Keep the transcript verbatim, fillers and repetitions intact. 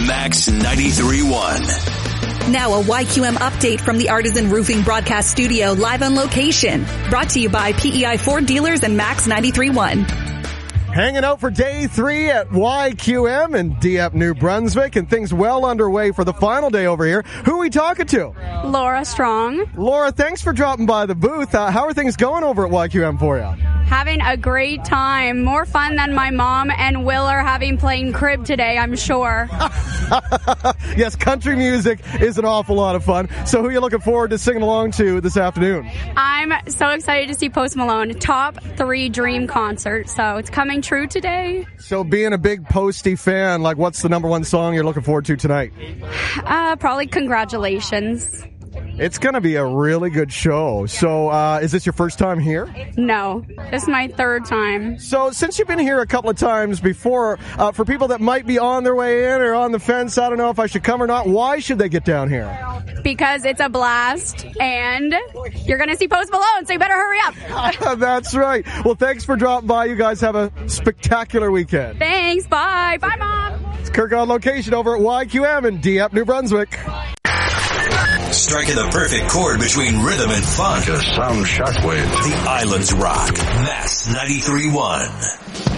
Max ninety-three point one. Now a Y Q M update from the Artisan Roofing Broadcast Studio live on location. Brought to you by P E I Ford Dealers and Max ninety-three point one. Hanging out for day three at Y Q M in Dieppe, New Brunswick, and things well underway for the final day over here. Who are we talking to? Laura Strong. Laura, thanks for dropping by the booth. Uh, how are things going over at Y Q M for you? Having a great time. More fun than my mom and Will are having playing crib today, I'm sure. Yes, country music is an awful lot of fun. So who are you looking forward to singing along to this afternoon? I'm so excited to see Post Malone. Top three dream concert. So it's coming true today. So being a big Posty fan, like what's the number one song you're looking forward to tonight? Uh, probably Congratulations. It's going to be a really good show. So uh, is this your first time here? No, this is my third time. So since you've been here a couple of times before, uh, for people that might be on their way in or on the fence, I don't know if I should come or not, why should they get down here? Because it's a blast, and you're going to see Post Malone, so you better hurry up. That's right. Well, thanks for dropping by. You guys have a spectacular weekend. Thanks. Bye. Bye, Mom. It's Kirk on location over at Y Q M in Dieppe, New Brunswick. Striking the perfect chord between rhythm and fun. Like a sound shockwave. The Islands rock. Max ninety-three point one.